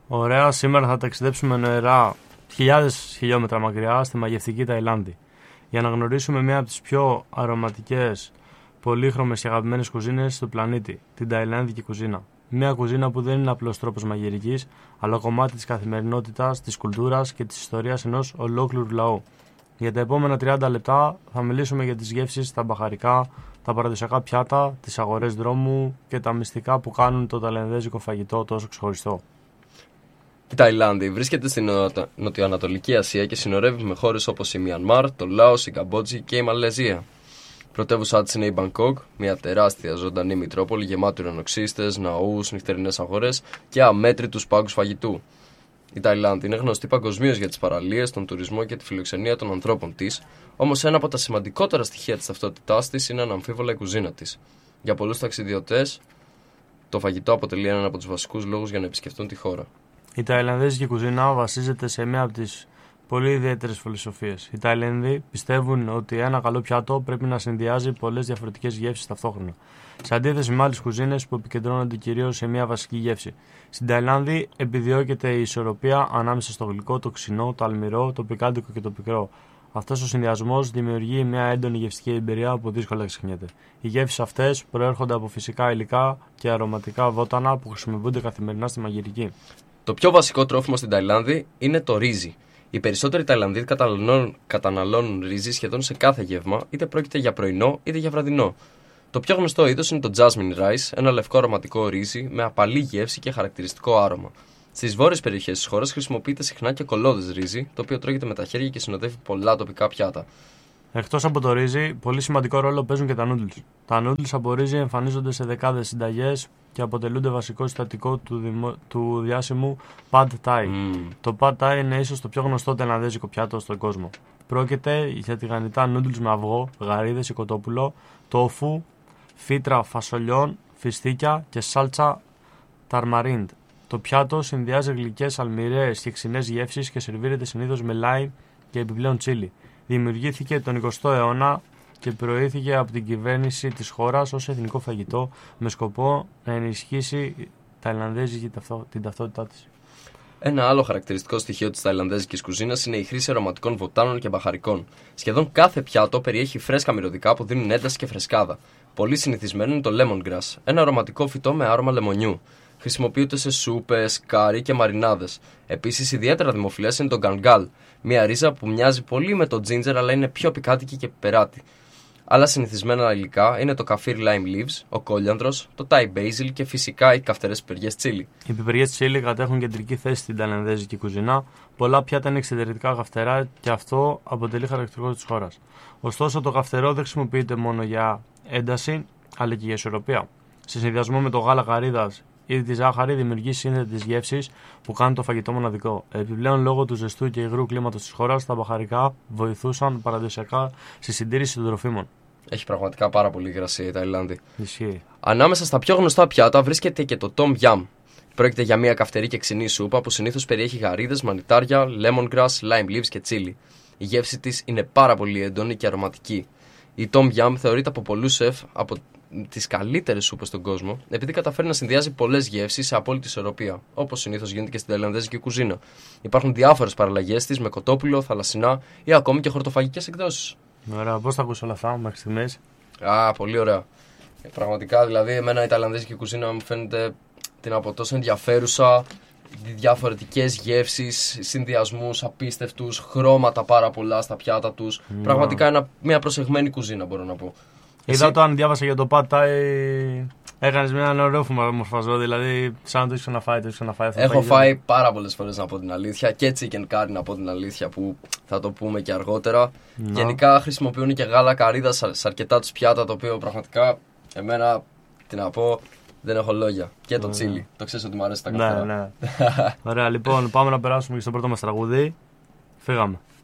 Ωραία, σήμερα θα ταξιδέψουμε νοερά χιλιάδες χιλιόμετρα μακριά στη μαγευτική Ταϊλάνδη για να γνωρίσουμε μία από τις πιο αρωματικές, πολύχρωμες και αγαπημένες κουζίνες του πλανήτη, την ταϊλάνδικη κουζίνα. Μία κουζίνα που δεν είναι απλός τρόπος μαγειρικής, αλλά κομμάτι της καθημερινότητας, της κουλτούρας και της ιστορίας ενός ολόκληρου λαού. Για τα επόμενα 30 λεπτά θα μιλήσουμε για τις γεύσεις, τα μπαχαρικά, τα παραδοσιακά πιάτα, τις αγορές δρόμου και τα μυστικά που κάνουν το ταϊλανδέζικο φαγητό τόσο ξεχωριστό. Η Ταϊλάνδη βρίσκεται στην Νοτιοανατολική Ασία και συνορεύει με χώρες όπως η Μιανμάρ, το Λάος, η Καμπότζη και η Μαλαισία. Πρωτεύουσά της είναι η Μπανκόκ, μια τεράστια ζωντανή μητρόπολη γεμάτη ουρανοξύστες, ναούς, νυχτερινές αγορές και αμέτρητους πάγκους φαγητού. Η Ταϊλάνδη είναι γνωστή παγκοσμίως για τις παραλίες, τον τουρισμό και τη φιλοξενία των ανθρώπων της, όμως ένα από τα σημαντικότερα στοιχεία της ταυτότητάς της είναι αναμφίβολα η κουζίνα της. Για πολλούς ταξιδιωτές, το φαγητό αποτελεί έναν από τους βασικούς λόγους για να επισκεφτούν τη χώρα. Η ταϊλανδέζικη κουζίνα βασίζεται σε μία από τις πολύ ιδιαίτερες φιλοσοφίες. Οι Ταϊλανδοί πιστεύουν ότι ένα καλό πιάτο πρέπει να συνδυάζει πολλές διαφορετικές γεύσεις ταυτόχρονα. Σε αντίθεση με άλλες κουζίνες που επικεντρώνονται κυρίως σε μία βασική γεύση. Στην Ταϊλάνδη επιδιώκεται η ισορροπία ανάμεσα στο γλυκό, το ξινό, το αλμυρό, το πικάντικο και το πικρό. Αυτός ο συνδυασμός δημιουργεί μια έντονη γευστική εμπειρία που δύσκολα ξεχνιέται. Οι γεύσεις αυτές προέρχονται από φυσικά υλικά και αρωματικά βότανα που χρησιμοποιούνται καθημερινά στη μαγειρική. Το πιο βασικό τρόφιμο στην Ταϊλάνδη είναι το ρύζι. Οι περισσότεροι Ταϊλανδοί καταναλώνουν ρύζι σχεδόν σε κάθε γεύμα, είτε πρόκειται για πρωινό είτε για βραδινό. Το πιο γνωστό είδος είναι το jasmine rice, ένα λευκό αρωματικό ρύζι με απαλή γεύση και χαρακτηριστικό άρωμα. Στις βόρειες περιοχές της χώρας χρησιμοποιείται συχνά και κολλώδες ρύζι, το οποίο τρώγεται με τα χέρια και συνοδεύει πολλά τοπικά πιάτα. Εκτός από το ρύζι, πολύ σημαντικό ρόλο παίζουν και τα noodles. Τα noodles από ρύζι εμφανίζονται σε δεκάδες συνταγές και αποτελούνται βασικό συστατικό του διάσημου Pad Thai. Το Pad Thai είναι ίσως το πιο γνωστό ταϊλανδέζικο πιάτο στον κόσμο. Πρόκειται για τηγανιτά noodles με αυγό, γαρίδες ή κοτόπουλο, τόφου, φύτρα φασολιών, φιστίκια και σάλτσα ταρμαρίντ. Το πιάτο συνδυάζει γλυκές, αλμυρές και ξινές γεύσεις και σερβίρεται συνήθως με λάιμ και επιπλέον τσίλι. Δημιουργήθηκε τον 20ο αιώνα και προήθηκε από την κυβέρνηση της χώρας ως εθνικό φαγητό με σκοπό να ενισχύσει την ταυτότητά της. Ένα άλλο χαρακτηριστικό στοιχείο της ταϊλανδέζικης κουζίνας είναι η χρήση αρωματικών βοτάνων και μπαχαρικών. Σχεδόν κάθε πιάτο περιέχει φρέσκα μυρωδικά που δίνουν ένταση και φρεσκάδα. Πολύ συνηθισμένο είναι το lemongrass, ένα αρωματικό φυτό με άρωμα λεμονιού. Χρησιμοποιείται σε σούπες, κάρι και μαρινάδες. Επίσης, ιδιαίτερα δημοφιλές είναι το γκανγκάλ, μια ρίζα που μοιάζει πολύ με το ginger αλλά είναι πιο πικάτικη και πιπεράτη. Άλλα συνηθισμένα υλικά είναι το kaffir lime leaves, ο κόλιανδρος, το thai basil και φυσικά οι καυτερές πιπεριές τσίλι. Οι πιπεριές τσίλι κατέχουν κεντρική θέση στην ταϊλανδέζικη κουζίνα. Πολλά πιάτα είναι εξαιρετικά γαυτερά και αυτό αποτελεί χαρακτηριστικό της χώρας. Ωστόσο, το γαυτερό δεν χρησιμοποιείται μόνο για ένταση αλλά και για ισορροπία. Σε συνδυασμό με το γάλα γαρίδας ή τη ζάχαρη δημιουργεί σύνθετες γεύσεις που κάνουν το φαγητό μοναδικό. Επιπλέον, λόγω του ζεστού και υγρού κλίματος της χώρας, τα μπαχαρικά βοηθούσαν παραδοσιακά στη συντήρηση των τροφίμων. Έχει πραγματικά πάρα πολύ υγρασία η Ταϊλάνδη. Ισχύει. Ανάμεσα στα πιο γνωστά πιάτα βρίσκεται και το Tom Yum. Πρόκειται για μια καυτερή και ξινή σούπα που συνήθως περιέχει γαρίδες, μανιτάρια, lemongrass, lime leaves και τσίλι. Η γεύση της είναι πάρα πολύ έντονη και αρωματική. Η Tom Yum θεωρείται από πολλούς σεφ από τις καλύτερες σούπες στον κόσμο, επειδή καταφέρει να συνδυάζει πολλές γεύσεις σε απόλυτη ισορροπία, όπως συνήθως γίνεται και στην ταϊλανδέζικη κουζίνα. Υπάρχουν διάφορες παραλλαγές της με κοτόπουλο, θαλασσινά ή ακόμη και χορτοφαγικές εκδόσεις. Ωραία, πώς θα ακούσω όλα αυτά μέχρι στιγμής? Πολύ ωραία. Πραγματικά, δηλαδή, εμένα η ταϊλανδέζικη κουζίνα μου φαίνεται τόσο ενδιαφέρουσα. Διαφορετικές γεύσεις, συνδυασμούς απίστευτους, χρώματα πάρα πολλά στα πιάτα τους. Πραγματικά μια προσεγμένη κουζίνα, μπορώ να πω. Είδα όταν διάβασα για το Pad Thai, έκανες έναν ωραίο μορφαζό, δηλαδή σαν να το έχεις ξαναφάει. Έχω φάει πάρα πολλές φορές, να πω την αλήθεια, και chicken curry, να πω την αλήθεια, που θα το πούμε και αργότερα. Γενικά χρησιμοποιούν και γάλα καρύδα σε αρκετά τους πιάτα, το οποίο πραγματικά εμένα, τι να πω, δεν έχω λόγια. Και το τσίλι. Το ξέρεις ότι μου αρέσει τα καυτερά. Ναι. Ωραία, λοιπόν, πάμε να περάσουμε και στο πρώτο μας τραγούδι. Φύγαμε.